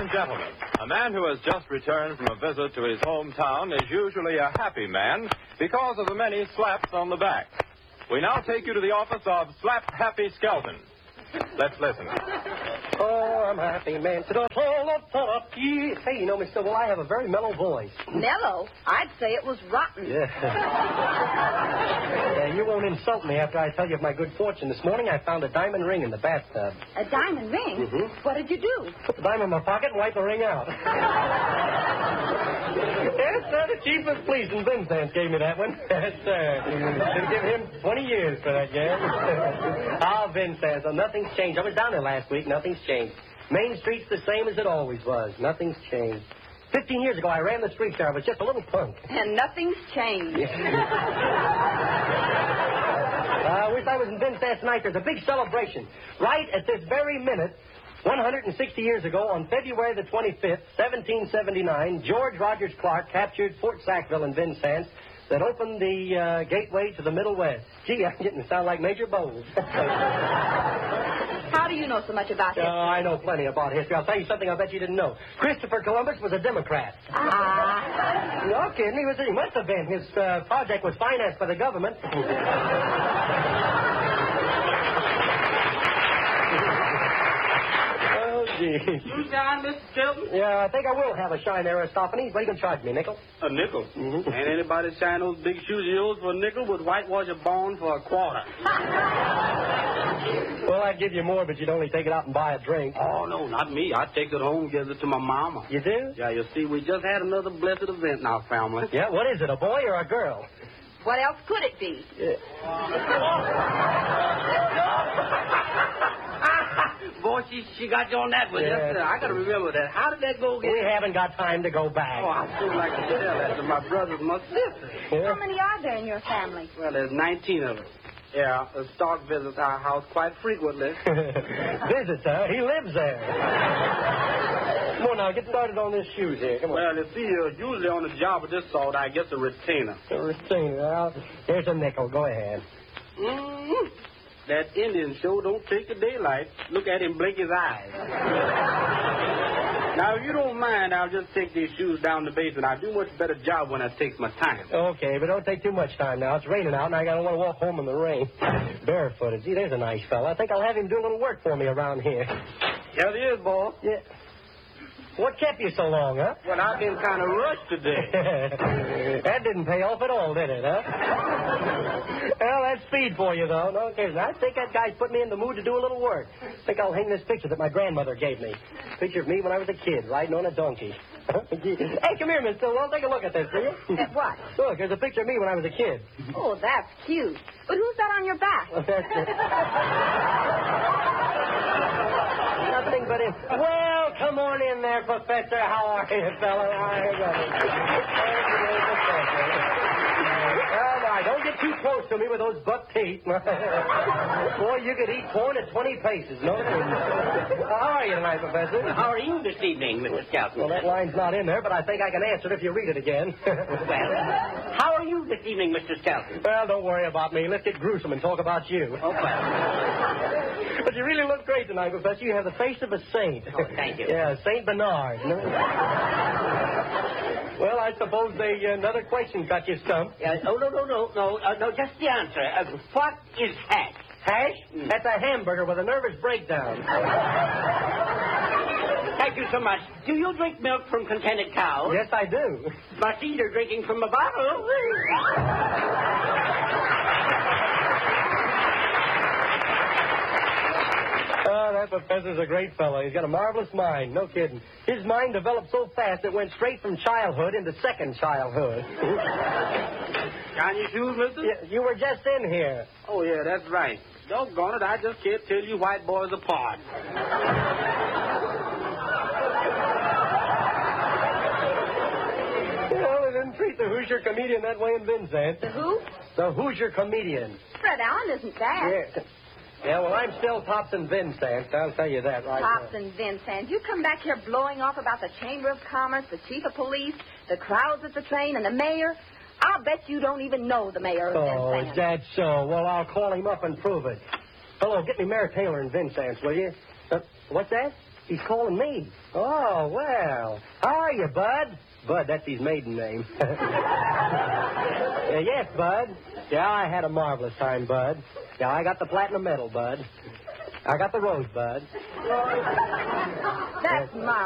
gentlemen, a man who has just returned from a visit to his hometown is usually a happy man because of the many slaps on the back. We now take you to the office of Slap Happy Skelton. Let's listen. Oh, I'm a happy man. Hey, you know, Miss Sybil, I have a very mellow voice. Mellow? I'd say it was rotten. Yeah. You won't insult me after I tell you of my good fortune. This morning I found a diamond ring in the bathtub. A diamond ring? Mm-hmm. What did you do? Put the diamond in my pocket and wipe the ring out. Yes, sir, the chief of police in Vincent gave me that one. Yes, sir. Should give him 20 years for that, Jan. Vincent, so nothing's changed. I was down there last week. Nothing's changed. Main Street's the same as it always was. Nothing's changed. 15 years ago, I ran the streets there. I was just a little punk. And nothing's changed. I wish I was in Vincent tonight. There's a big celebration. Right at this very minute, 160 years ago, on February the 25th, 1779, George Rogers Clark captured Fort Sackville in Vincennes that opened the gateway to the Middle West. Gee, I'm getting to sound like Major Bowles. How do you know so much about history? I know plenty about history. I'll tell you something I bet you didn't know. Christopher Columbus was a Democrat. No kidding. He must have been. His project was financed by the government. You shine, Mr. Skelton? Yeah, I think I will have a shine Aristophanes. What are you going to charge me, nickel? A nickel? Mm-hmm. Ain't anybody shine those big shoes of yours for a nickel with whitewash a bone for a quarter? Well, I'd give you more, but you'd only take it out and buy a drink. Oh, no, not me. I'd take it home and give it to my mama. You do? Yeah, you see, we just had another blessed event in our family. Yeah, what is it, a boy or a girl? What else could it be? Boy, she got you on that one. Yeah. Yes, sir. I got to remember that. How did that go again? We haven't got time to go back. Oh, I'd sure like to tell that to my brothers and my sisters. Yeah. How many are there in your family? Well, there's 19 of us. Yeah, the Stark visits our house quite frequently. Visits, huh? He lives there. Come on now, get started on this shoes here. Come on. Well, you see, usually on a job of this sort, I get a retainer. A retainer. Well, here's a nickel. Go ahead. Mm-hmm. That Indian show don't take the daylight. Look at him blink his eyes. Now, if you don't mind, I'll just take these shoes down the basement. I'll do a much better job when I take my time. Okay, but don't take too much time now. It's raining out, and I don't want to walk home in the rain. Barefooted. Gee, there's a nice fella. I think I'll have him do a little work for me around here. Yes, it is, boy. Yeah. What kept you so long, huh? Well, I've been kind of rushed today. That didn't pay off at all, did it, huh? Well, that's speed for you, though. No kidding. I think that guy's put me in the mood to do a little work. I think I'll hang this picture that my grandmother gave me. Picture of me when I was a kid, riding on a donkey. Hey, come here, Miss Stillwell. Take a look at this, will you? At what? Look, there's a picture of me when I was a kid. Oh, that's cute. But who's that on your back? Nothing but him. Well, come on in there, Professor. How are you, fella? Well, now, don't get too close to me with those buck teeth. Boy, you could eat corn at 20 paces. No kidding. How are you tonight, Professor? How are you this evening, Mr. Skelton? Well, that line's not in there, but I think I can answer it if you read it again. Well, how are you this evening, Mr. Skelton? Well, don't worry about me. Let's get gruesome and talk about you. Oh, well. But you really look great tonight, Professor. You have the face of a saint. Oh, thank you. Yeah, Saint Bernard. Well, I suppose another question got you stumped. No, just the answer. What is hash? Hash? That's a hamburger with a nervous breakdown. Thank you so much. Do you drink milk from contented cows? Yes, I do. Must either drinking from a bottle. Oh, that professor's a great fellow. He's got a marvelous mind. No kidding. His mind developed so fast it went straight from childhood into second childhood. Got your shoes, mister? Yeah, you were just in here. Oh, yeah, that's right. Doggone it, I just can't tell you white boys apart. Well, they didn't treat the Hoosier comedian that way in Vincent. The who? The Hoosier comedian. Fred Allen isn't bad. Yeah, well, I'm still Tops and Vincent. I'll tell you that right Tops now. and Vincent, you come back here blowing off about the Chamber of Commerce, the Chief of Police, the crowds at the train, and the mayor. I'll bet you don't even know the mayor of Oh, Vincent. is that so? Well, I'll call him up and prove it. Hello, get me Mayor Taylor and Vincent, will you? What's that? He's calling me. Oh, well. How are you, Bud? Bud, that's his maiden name. Yes, Bud. Yeah, I had a marvelous time, Bud. Yeah, I got the platinum medal, Bud. I got the rosebud. That's my